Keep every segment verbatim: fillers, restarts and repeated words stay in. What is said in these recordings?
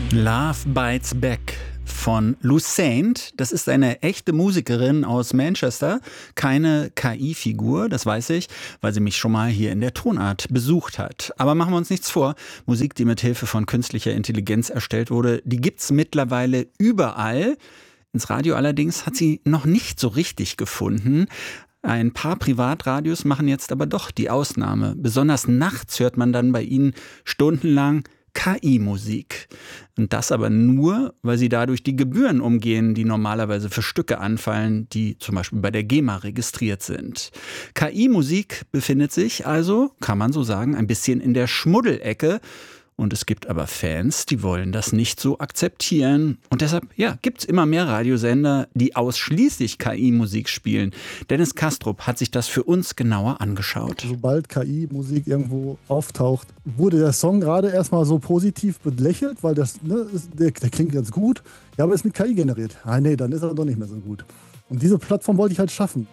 Love Bites Back von Lou Saint. Das ist eine echte Musikerin aus Manchester, keine K I-Figur, das weiß ich, weil sie mich schon mal hier in der Tonart besucht hat. Aber machen wir uns nichts vor, Musik, die mit Hilfe von künstlicher Intelligenz erstellt wurde, die gibt's mittlerweile überall. Ins Radio allerdings hat sie noch nicht so richtig gefunden. Ein paar Privatradios machen jetzt aber doch die Ausnahme. Besonders nachts hört man dann bei ihnen stundenlang K I-Musik. Und das aber nur, weil sie dadurch die Gebühren umgehen, die normalerweise für Stücke anfallen, die zum Beispiel bei der GEMA registriert sind. K I-Musik befindet sich also, kann man so sagen, ein bisschen in der Schmuddelecke. Und es gibt aber Fans, die wollen das nicht so akzeptieren. Und deshalb, ja, gibt es immer mehr Radiosender, die ausschließlich K I-Musik spielen. Dennis Kastrup hat sich das für uns genauer angeschaut. Sobald K I-Musik irgendwo auftaucht, wurde der Song gerade erstmal so positiv belächelt, weil das, ne, der, der klingt ganz gut. Ja, aber ist mit K I generiert. Ah, nee, dann ist er doch nicht mehr so gut. Und diese Plattform wollte ich halt schaffen.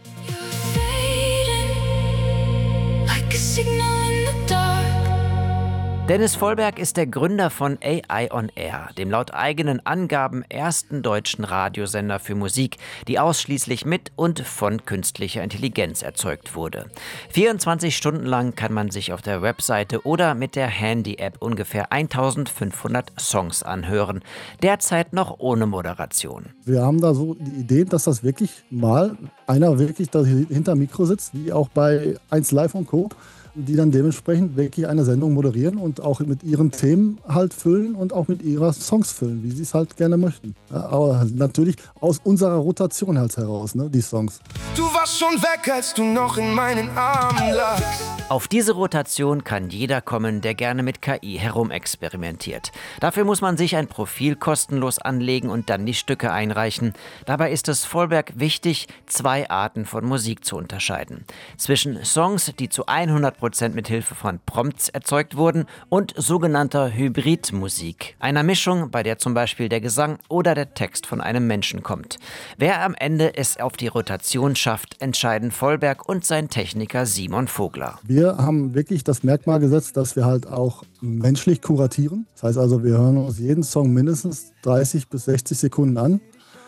Dennis Vollberg ist der Gründer von A I on Air, dem laut eigenen Angaben ersten deutschen Radiosender für Musik, die ausschließlich mit und von künstlicher Intelligenz erzeugt wurde. vierundzwanzig Stunden lang kann man sich auf der Webseite oder mit der Handy-App ungefähr eintausendfünfhundert Songs anhören, derzeit noch ohne Moderation. Wir haben da so die Idee, dass das wirklich mal einer wirklich da hinter Mikro sitzt, wie auch bei eins Live und Co., die dann dementsprechend wirklich eine Sendung moderieren und auch mit ihren Themen halt füllen und auch mit ihrer Songs füllen, wie sie es halt gerne möchten. Ja, aber natürlich aus unserer Rotation halt heraus, ne, die Songs. Du warst schon weg, als du noch in meinen Armen lagst. Auf diese Rotation kann jeder kommen, der gerne mit K I herumexperimentiert. Dafür muss man sich ein Profil kostenlos anlegen und dann die Stücke einreichen. Dabei ist es Vollberg wichtig, zwei Arten von Musik zu unterscheiden. Zwischen Songs, die zu hundert Prozent mit Hilfe von Prompts erzeugt wurden, und sogenannter Hybridmusik. Einer Mischung, bei der zum Beispiel der Gesang oder der Text von einem Menschen kommt. Wer am Ende es auf die Rotation schafft, entscheiden Vollberg und sein Techniker Simon Vogler. Wir haben wirklich das Merkmal gesetzt, dass wir halt auch menschlich kuratieren. Das heißt also, wir hören uns jeden Song mindestens dreißig bis sechzig Sekunden an,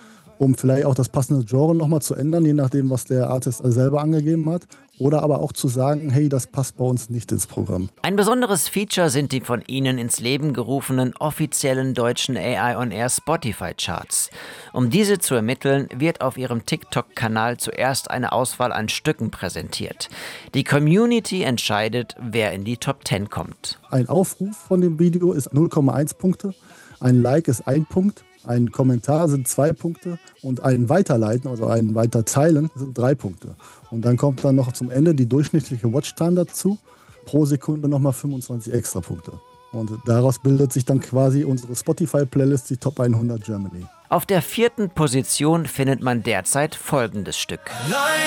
um vielleicht auch das passende Genre nochmal zu ändern, je nachdem, was der Artist selber angegeben hat. Oder aber auch zu sagen, hey, das passt bei uns nicht ins Programm. Ein besonderes Feature sind die von Ihnen ins Leben gerufenen offiziellen deutschen A I on Air Spotify-Charts. Um diese zu ermitteln, wird auf Ihrem TikTok-Kanal zuerst eine Auswahl an Stücken präsentiert. Die Community entscheidet, wer in die Top zehn kommt. Ein Aufruf von dem Video ist null Komma eins Punkte, ein Like ist ein Punkt. Ein Kommentar sind zwei Punkte und ein Weiterleiten, also ein Weiterteilen, sind drei Punkte. Und dann kommt dann noch zum Ende die durchschnittliche Watchtime dazu. Pro Sekunde nochmal fünfundzwanzig extra Punkte. Und daraus bildet sich dann quasi unsere Spotify-Playlist, die Top hundert Germany. Auf der vierten Position findet man derzeit folgendes Stück.